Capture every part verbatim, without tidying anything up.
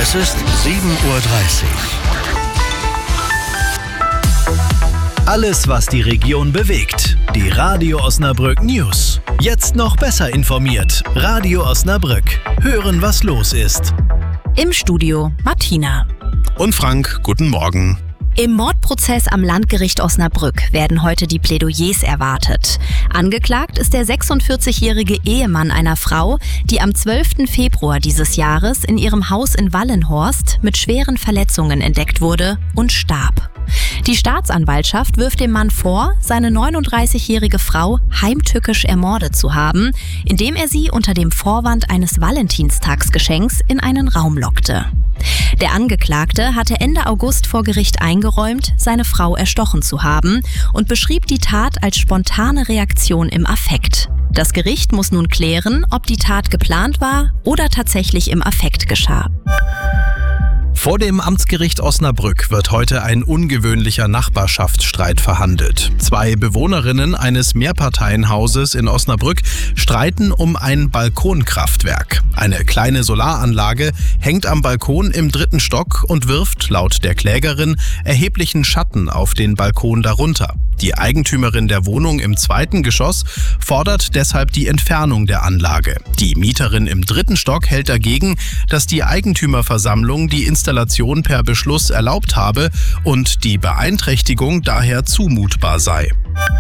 Es ist sieben Uhr dreißig. Alles, was die Region bewegt. Die Radio Osnabrück News. Jetzt noch besser informiert. Radio Osnabrück. Hören, was los ist. Im Studio Martina. Und Frank, guten Morgen. Im Mordprozess am Landgericht Osnabrück werden heute die Plädoyers erwartet. Angeklagt ist der sechsundvierzigjährige Ehemann einer Frau, die am zwölften Februar dieses Jahres in ihrem Haus in Wallenhorst mit schweren Verletzungen entdeckt wurde und starb. Die Staatsanwaltschaft wirft dem Mann vor, seine neununddreißigjährige Frau heimtückisch ermordet zu haben, indem er sie unter dem Vorwand eines Valentinstagsgeschenks in einen Raum lockte. Der Angeklagte hatte Ende August vor Gericht eingeräumt, seine Frau erstochen zu haben und beschrieb die Tat als spontane Reaktion im Affekt. Das Gericht muss nun klären, ob die Tat geplant war oder tatsächlich im Affekt geschah. Vor dem Amtsgericht Osnabrück wird heute ein ungewöhnlicher Nachbarschaftsstreit verhandelt. Zwei Bewohnerinnen eines Mehrparteienhauses in Osnabrück streiten um ein Balkonkraftwerk. Eine kleine Solaranlage hängt am Balkon im dritten Stock und wirft, laut der Klägerin, erheblichen Schatten auf den Balkon darunter. Die Eigentümerin der Wohnung im zweiten Geschoss fordert deshalb die Entfernung der Anlage. Die Mieterin im dritten Stock hält dagegen, dass die Eigentümerversammlung die Installation per Beschluss erlaubt habe und die Beeinträchtigung daher zumutbar sei.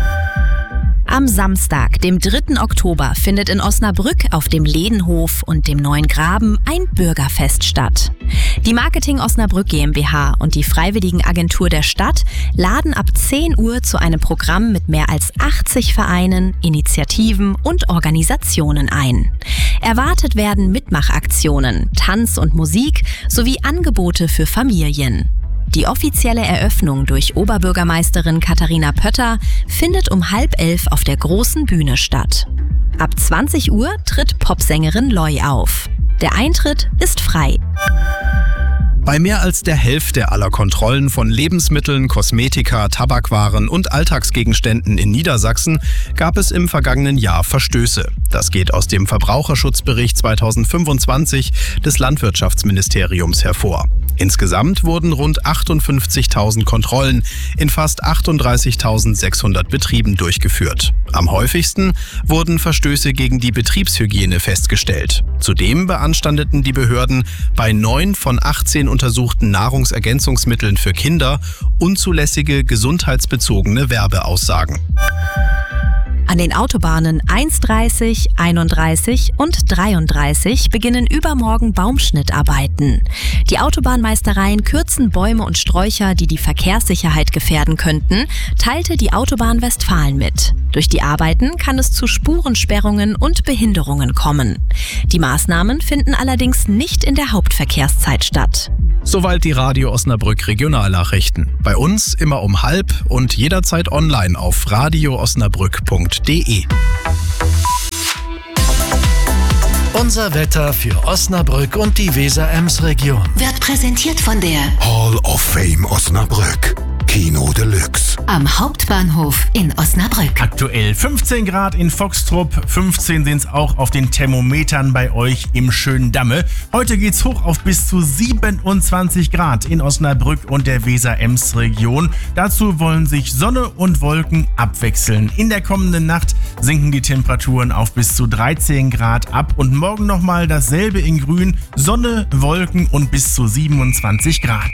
Am Samstag, dem dritten Oktober, findet in Osnabrück auf dem Ledenhof und dem Neuen Graben ein Bürgerfest statt. Die Marketing Osnabrück GmbH und die Freiwilligenagentur der Stadt laden ab zehn Uhr zu einem Programm mit mehr als achtzig Vereinen, Initiativen und Organisationen ein. Erwartet werden Mitmachaktionen, Tanz und Musik sowie Angebote für Familien. Die offizielle Eröffnung durch Oberbürgermeisterin Katharina Pötter findet um halb elf auf der großen Bühne statt. Ab zwanzig Uhr tritt Popsängerin Loi auf. Der Eintritt ist frei. Bei mehr als der Hälfte aller Kontrollen von Lebensmitteln, Kosmetika, Tabakwaren und Alltagsgegenständen in Niedersachsen gab es im vergangenen Jahr Verstöße. Das geht aus dem Verbraucherschutzbericht zweitausendfünfundzwanzig des Landwirtschaftsministeriums hervor. Insgesamt wurden rund achtundfünfzigtausend Kontrollen in fast achtunddreißigtausendsechshundert Betrieben durchgeführt. Am häufigsten wurden Verstöße gegen die Betriebshygiene festgestellt. Zudem beanstandeten die Behörden bei neun von achtzehn untersuchten Nahrungsergänzungsmitteln für Kinder unzulässige gesundheitsbezogene Werbeaussagen. An den Autobahnen einunddreißig, einunddreißig und dreiunddreißig beginnen übermorgen Baumschnittarbeiten. Die Autobahnmeistereien kürzen Bäume und Sträucher, die die Verkehrssicherheit gefährden könnten, teilte die Autobahn Westfalen mit. Durch die Arbeiten kann es zu Spurensperrungen und Behinderungen kommen. Die Maßnahmen finden allerdings nicht in der Hauptverkehrszeit statt. Soweit die Radio Osnabrück Regionalnachrichten. Bei uns immer um halb und jederzeit online auf radio osnabrück punkt de. Unser Wetter für Osnabrück und die Weser-Ems-Region Wird präsentiert von der Hall of Fame Osnabrück. Kino Deluxe. am Hauptbahnhof in Osnabrück. Aktuell fünfzehn Grad in Foxtrupp, fünfzehn sind es auch auf den Thermometern bei euch im schönen Damme. Heute geht's hoch auf bis zu siebenundzwanzig Grad in Osnabrück und der Weser-Ems-Region. Dazu wollen sich Sonne und Wolken abwechseln. In der kommenden Nacht sinken die Temperaturen auf bis zu dreizehn Grad ab und morgen nochmal dasselbe in Grün, Sonne, Wolken und bis zu siebenundzwanzig Grad.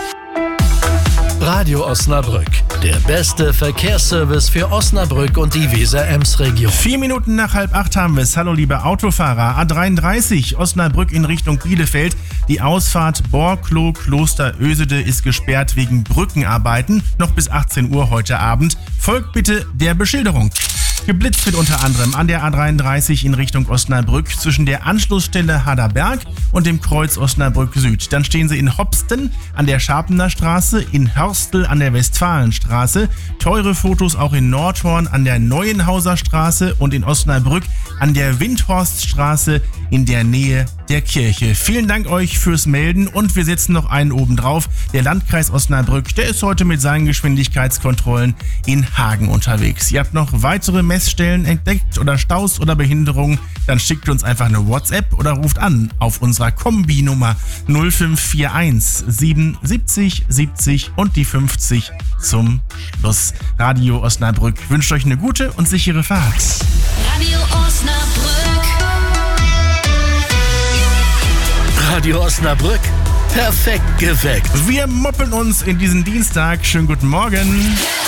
Radio Osnabrück, der beste Verkehrsservice für Osnabrück und die Weser-Ems-Region. Vier Minuten nach halb acht haben wir es. Hallo liebe Autofahrer. A dreiunddreißig Osnabrück in Richtung Bielefeld. Die Ausfahrt Borkloh-Kloster-Ösede ist gesperrt wegen Brückenarbeiten. Noch bis achtzehn Uhr heute Abend. Folgt bitte der Beschilderung. Geblitzt wird unter anderem an der A dreiunddreißig in Richtung Osnabrück zwischen der Anschlussstelle Haderberg und dem Kreuz Osnabrück Süd. Dann stehen Sie in Hopsten an der Scharpener Straße, in Hörstel an der Westfalenstraße, teure Fotos auch in Nordhorn an der Neuenhauser Straße und in Osnabrück an der Windhorststraße in der Nähe der Kirche. Vielen Dank euch fürs Melden und wir setzen noch einen oben drauf. Der Landkreis Osnabrück, der ist heute mit seinen Geschwindigkeitskontrollen in Hagen unterwegs. Ihr habt noch weitere Messstellen entdeckt oder Staus oder Behinderungen, dann schickt uns einfach eine WhatsApp oder ruft an auf unserer Kombi-Nummer null fünf vier eins siebenundsiebzig siebzig und die fünfzig zum Schluss. Radio Osnabrück wünscht euch eine gute und sichere Fahrt. Radio Osnabrück. Radio Osnabrück, perfekt geweckt. Wir moppeln uns in diesen Dienstag. Schönen guten Morgen.